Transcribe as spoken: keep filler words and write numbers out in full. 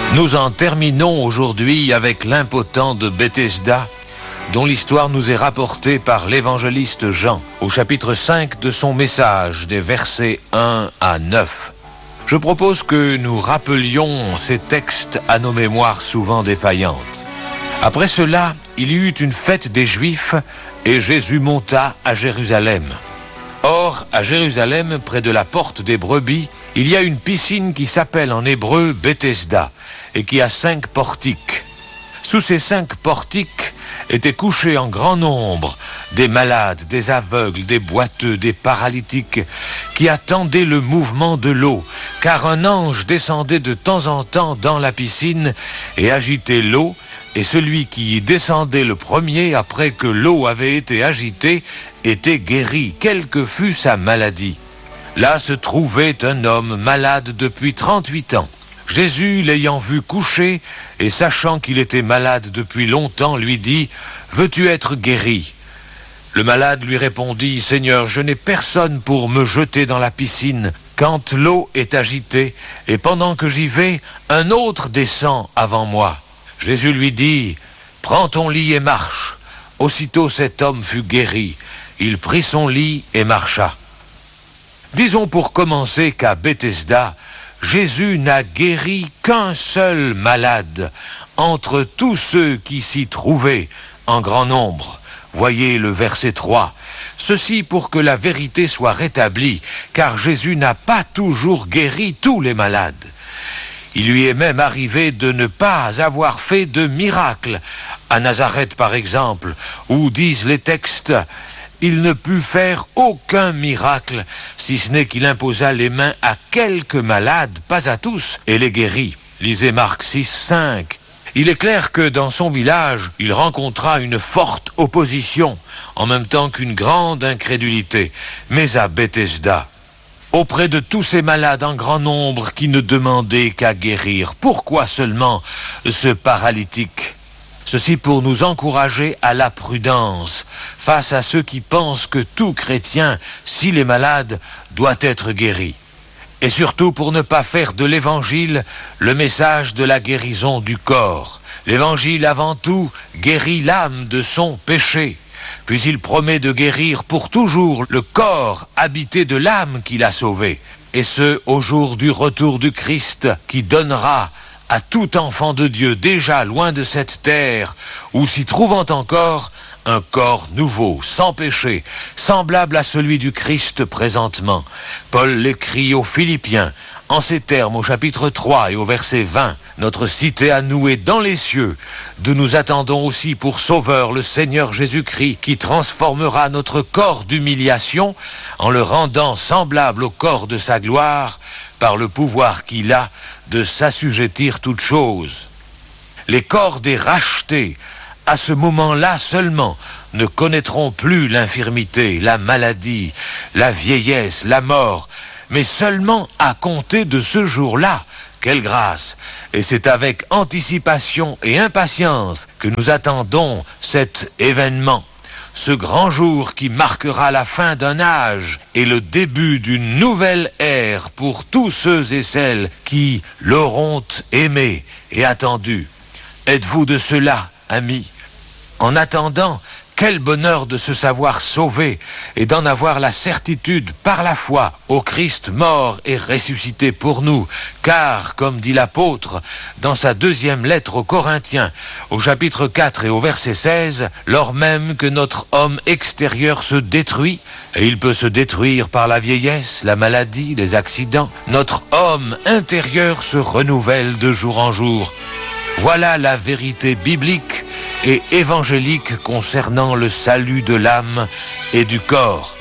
Nous en terminons aujourd'hui avec l'impotent de Bethesda, dont l'histoire nous est rapportée par l'évangéliste Jean, au chapitre cinq de son message, des versets un à neuf. Je propose que nous rappelions ces textes à nos mémoires souvent défaillantes. Après cela, il y eut une fête des Juifs, et Jésus monta à Jérusalem. Or, à Jérusalem, près de la porte des brebis, il y a une piscine qui s'appelle en hébreu Bethesda, et qui a cinq portiques. Sous ces cinq portiques étaient couchés en grand nombre des malades, des aveugles, des boiteux, des paralytiques, qui attendaient le mouvement de l'eau, car un ange descendait de temps en temps dans la piscine et agitait l'eau, et celui qui y descendait le premier, après que l'eau avait été agitée, était guéri, quelle que fût sa maladie. Là se trouvait un homme malade depuis trente-huit ans. Jésus, l'ayant vu coucher, et sachant qu'il était malade depuis longtemps, lui dit « Veux-tu être guéri ?» Le malade lui répondit « Seigneur, je n'ai personne pour me jeter dans la piscine quand l'eau est agitée, et pendant que j'y vais, un autre descend avant moi. » Jésus lui dit « Prends ton lit et marche. » Aussitôt cet homme fut guéri. Il prit son lit et marcha. Disons pour commencer qu'à Bethesda, Jésus n'a guéri qu'un seul malade entre tous ceux qui s'y trouvaient en grand nombre. Voyez le verset trois. Ceci pour que la vérité soit rétablie, car Jésus n'a pas toujours guéri tous les malades. Il lui est même arrivé de ne pas avoir fait de miracle. À Nazareth, par exemple, où disent les textes, il ne put faire aucun miracle, si ce n'est qu'il imposa les mains à quelques malades, pas à tous, et les guérit. Lisez Marc six, cinq. Il est clair que dans son village, il rencontra une forte opposition, en même temps qu'une grande incrédulité. Mais à Bethesda, auprès de tous ces malades en grand nombre qui ne demandaient qu'à guérir, pourquoi seulement ce paralytique ? Ceci pour nous encourager à la prudence face à ceux qui pensent que tout chrétien, s'il est malade, doit être guéri. Et surtout pour ne pas faire de l'évangile le message de la guérison du corps. L'évangile avant tout guérit l'âme de son péché. Puis il promet de guérir pour toujours le corps habité de l'âme qu'il a sauvé. Et ce, au jour du retour du Christ, qui donnera à tout enfant de Dieu déjà loin de cette terre, ou s'y trouvant encore, un corps nouveau, sans péché, semblable à celui du Christ présentement. Paul l'écrit aux Philippiens, en ces termes au chapitre trois et au verset vingt, notre cité à nous est dans les cieux, d'où nous attendons aussi pour sauveur le Seigneur Jésus-Christ, qui transformera notre corps d'humiliation en le rendant semblable au corps de sa gloire, par le pouvoir qu'il a de s'assujettir toutes choses. Les corps des rachetés, à ce moment-là seulement, ne connaîtront plus l'infirmité, la maladie, la vieillesse, la mort, mais seulement à compter de ce jour-là. Quelle grâce! Et c'est avec anticipation et impatience que nous attendons cet événement, ce grand jour qui marquera la fin d'un âge et le début d'une nouvelle ère pour tous ceux et celles qui l'auront aimé et attendu. Êtes-vous de ceux-là, amis? En attendant, quel bonheur de se savoir sauvé et d'en avoir la certitude par la foi au Christ mort et ressuscité pour nous. Car, comme dit l'apôtre dans sa deuxième lettre aux Corinthiens, au chapitre quatre et au verset seize, lors même que notre homme extérieur se détruit, et il peut se détruire par la vieillesse, la maladie, les accidents, notre homme intérieur se renouvelle de jour en jour. Voilà la vérité biblique et évangélique concernant le salut de l'âme et du corps.